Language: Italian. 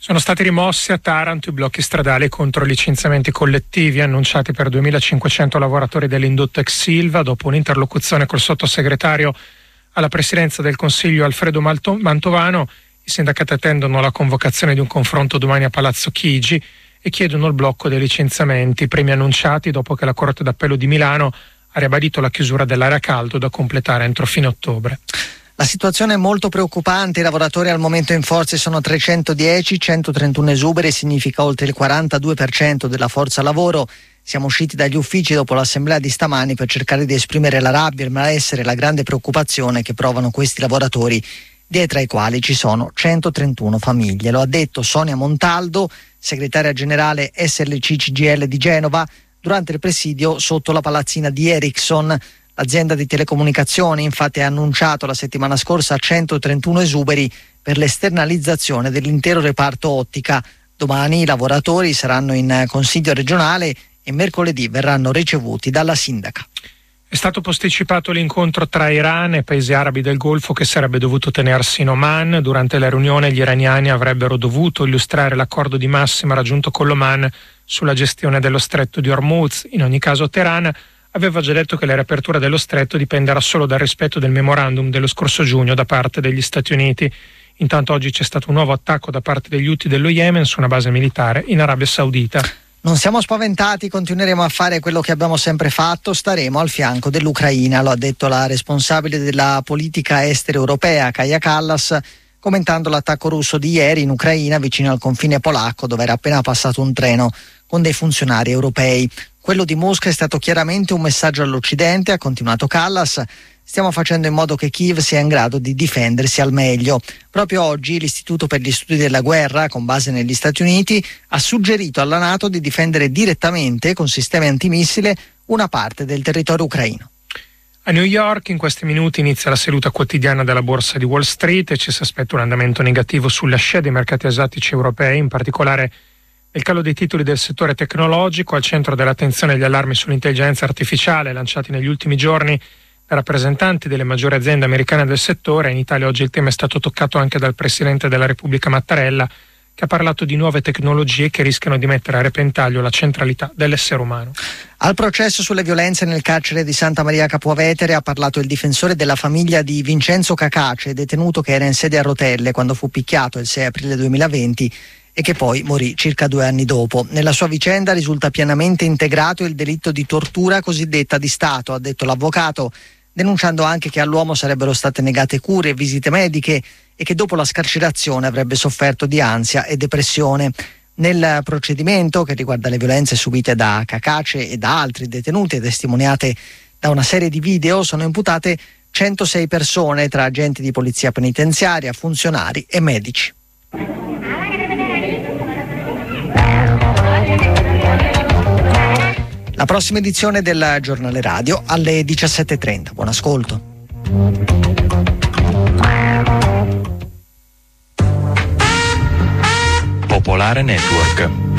Sono stati rimossi a Taranto i blocchi stradali contro i licenziamenti collettivi annunciati per 2.500 lavoratori dell'indotto ex Silva dopo un'interlocuzione col sottosegretario alla presidenza del Consiglio Alfredo Mantovano. I sindacati attendono la convocazione di un confronto domani a Palazzo Chigi e chiedono il blocco dei licenziamenti, primi annunciati dopo che la Corte d'Appello di Milano ha ribadito la chiusura dell'area caldo da completare entro fine ottobre. La situazione è molto preoccupante, i lavoratori al momento in forze sono 310, 131 esuberi, significa oltre il 42% della forza lavoro. Siamo usciti dagli uffici dopo l'assemblea di stamani per cercare di esprimere la rabbia, il malessere e la grande preoccupazione che provano questi lavoratori, dietro ai quali ci sono 131 famiglie. Lo ha detto Sonia Montaldo, segretaria generale SLC CGIL di Genova, durante il presidio sotto la palazzina di Ericsson. L'azienda di telecomunicazioni infatti ha annunciato la settimana scorsa 131 esuberi per l'esternalizzazione dell'intero reparto ottica. Domani i lavoratori saranno in consiglio regionale e mercoledì verranno ricevuti dalla sindaca. È stato posticipato l'incontro tra Iran e paesi arabi del Golfo che sarebbe dovuto tenersi in Oman. Durante la riunione gli iraniani avrebbero dovuto illustrare l'accordo di massima raggiunto con l'Oman sulla gestione dello stretto di Hormuz. In ogni caso Teheran aveva già detto che la riapertura dello stretto dipenderà solo dal rispetto del memorandum dello scorso giugno da parte degli Stati Uniti. Intanto oggi c'è stato un nuovo attacco da parte degli Houthi dello Yemen su una base militare in Arabia Saudita. Non siamo spaventati, continueremo a fare quello che abbiamo sempre fatto, staremo al fianco dell'Ucraina, lo ha detto la responsabile della politica estera europea, Kaja Kallas, commentando l'attacco russo di ieri in Ucraina vicino al confine polacco, dove era appena passato un treno con dei funzionari europei. Quello di Mosca è stato chiaramente un messaggio all'Occidente, ha continuato Kallas. Stiamo facendo in modo che Kiev sia in grado di difendersi al meglio. Proprio oggi l'Istituto per gli Studi della Guerra, con base negli Stati Uniti, ha suggerito alla NATO di difendere direttamente, con sistemi antimissile, una parte del territorio ucraino. A New York in questi minuti inizia la seduta quotidiana della borsa di Wall Street e ci si aspetta un andamento negativo sulle ascese dei mercati asiatici europei, in particolare il calo dei titoli del settore tecnologico. Al centro dell'attenzione gli allarmi sull'intelligenza artificiale lanciati negli ultimi giorni da rappresentanti delle maggiori aziende americane del settore. In Italia oggi il tema è stato toccato anche dal Presidente della Repubblica Mattarella, che ha parlato di nuove tecnologie che rischiano di mettere a repentaglio la centralità dell'essere umano. Al processo sulle violenze nel carcere di Santa Maria Capua Vetere ha parlato il difensore della famiglia di Vincenzo Cacace, detenuto che era in sedia a rotelle quando fu picchiato il 6 aprile 2020 e che poi morì circa 2 anni dopo. Nella sua vicenda risulta pienamente integrato il delitto di tortura cosiddetta di Stato, ha detto l'avvocato, denunciando anche che all'uomo sarebbero state negate cure e visite mediche e che dopo la scarcerazione avrebbe sofferto di ansia e depressione. Nel procedimento, che riguarda le violenze subite da Cacace e da altri detenuti e testimoniate da una serie di video, sono imputate 106 persone tra agenti di polizia penitenziaria, funzionari e medici. La prossima edizione del Giornale Radio alle 17:30. Buon ascolto. Popolare Network.